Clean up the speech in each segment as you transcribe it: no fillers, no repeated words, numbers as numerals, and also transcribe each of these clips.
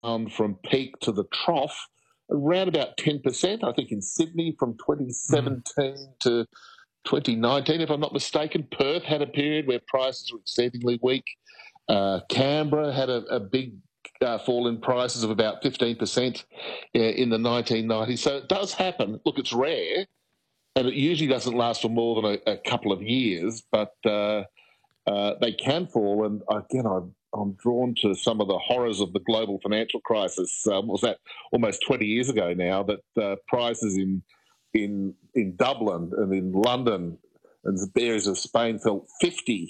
from peak to the trough around about 10%, I think, in Sydney from 2017 to 2019, if I'm not mistaken. Perth had a period where prices were exceedingly weak. Canberra had a big fall in prices of about 15% in the 1990s. So it does happen. Look, it's rare, and it usually doesn't last for more than a couple of years, but they can fall. And again, I'm drawn to some of the horrors of the global financial crisis. What was that? Almost 20 years ago now, that prices in Dublin and in London and the areas of Spain fell 50%.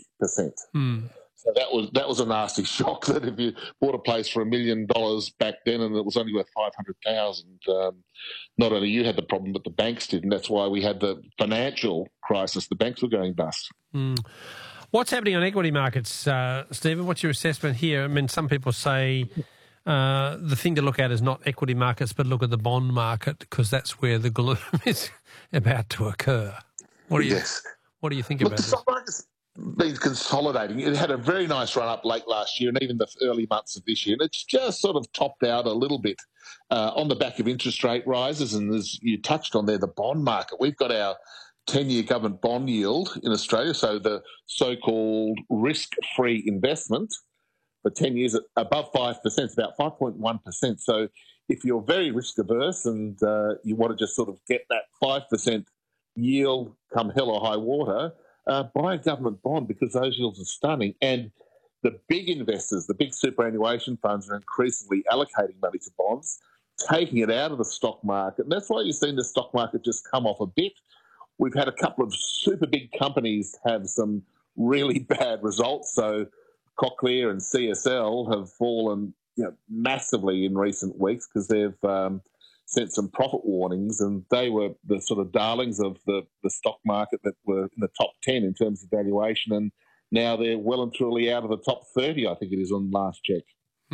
So that was a nasty shock. That if you bought a place for $1 million back then and it was only worth 500,000, not only you had the problem, but the banks did, and that's why we had the financial crisis. The banks were going bust. What's happening on equity markets, Stephen? What's your assessment here? I mean, some people say the thing to look at is not equity markets, but look at the bond market, because that's where the gloom is about to occur. What do you think about the this? stock market's been consolidating. It had a very nice run up late last year and even the early months of this year, and it's just sort of topped out a little bit on the back of interest rate rises. And as you touched on there, the bond market, we've got our 10-year government bond yield in Australia, so the so-called risk-free investment for 10 years at above 5%, it's about 5.1%. So if you're very risk-averse and you want to just sort of get that 5% yield come hell or high water, buy a government bond, because those yields are stunning. And the big investors, the big superannuation funds, are increasingly allocating money to bonds, taking it out of the stock market. And that's why you've seen the stock market just come off a bit. We've had a couple of super big companies have some really bad results. So Cochlear and CSL have fallen massively in recent weeks because they've sent some profit warnings, and they were the sort of darlings of the stock market that were in the top 10 in terms of valuation, and now they're well and truly out of the top 30, I think it is, on last check.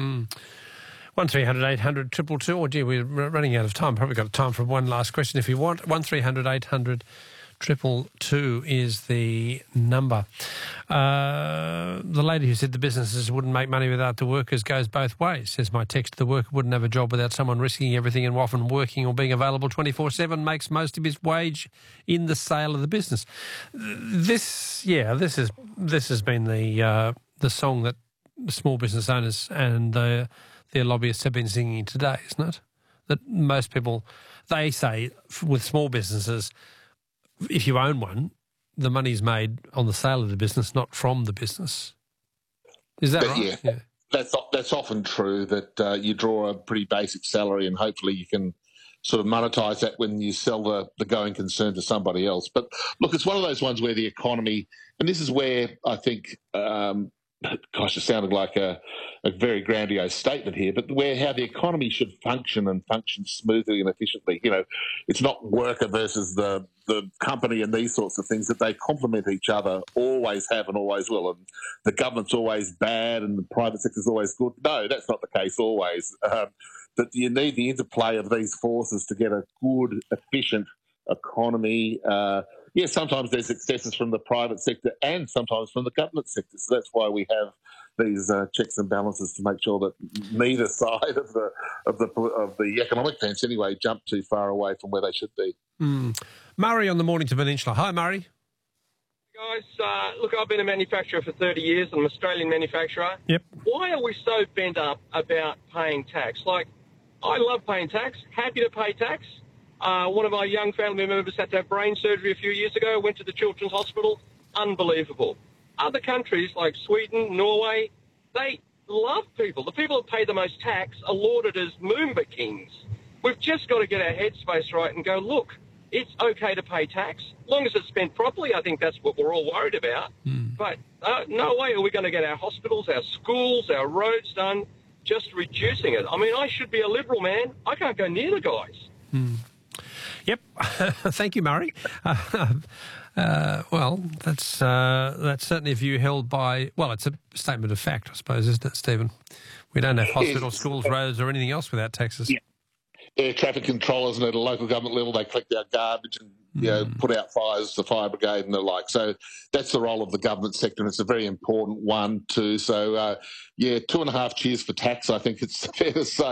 1300 800 222. Oh, gee, we're running out of time. Probably got time for one last question if you want. 1300 800 222 is the number. The lady who said the businesses wouldn't make money without the workers goes both ways. Says my text, the worker wouldn't have a job without someone risking everything, and often working or being available 24/7 makes most of his wage in the sale of the business. This has been the song that the small business owners and their lobbyists have been singing today, isn't it? That most people, they say with small businesses, if you own one, the money's made on the sale of the business, not from the business. Is that right? Yeah. That's often true, that you draw a pretty basic salary and hopefully you can sort of monetise that when you sell the going concern to somebody else. But look, it's one of those ones where the economy, and this is where I think, gosh, it sounded like a very grandiose statement here, but how the economy should function and function smoothly and efficiently. It's not worker versus the company and these sorts of things, that they complement each other, always have and always will. And the government's always bad and the private sector's always good. No, that's not the case always. But you need the interplay of these forces to get a good, efficient economy. Sometimes there's successes from the private sector and sometimes from the government sector. So that's why we have these checks and balances to make sure that neither side of the economic fence anyway jump too far away from where they should be. Murray on the Mornington Peninsula. Hi, Murray. Guys, look, I've been a manufacturer for 30 years. I'm an Australian manufacturer. Yep. Why are we so bent up about paying tax? Like, I love paying tax, happy to pay tax. One of my young family members had to have brain surgery a few years ago, went to the Children's Hospital. Unbelievable. Other countries like Sweden, Norway, they love people. The people that pay the most tax are lauded as Moomba kings. We've just got to get our headspace right and go, look, it's okay to pay tax. As long as it's spent properly, I think that's what we're all worried about. But no way are we going to get our hospitals, our schools, our roads done just reducing it. I mean, I should be a Liberal, man. I can't go near the guys. Yep. Thank you, Murray. Well, that's certainly a view held by, well, it's a statement of fact, I suppose, isn't it, Stephen? We don't have hospitals, schools, roads or anything else without taxes. Yeah. Air traffic controllers, and at a local government level, they collect our garbage and put out fires, the fire brigade and the like. So that's the role of the government sector, and it's a very important one too. So, 2.5 cheers for tax, I think it's fair to say.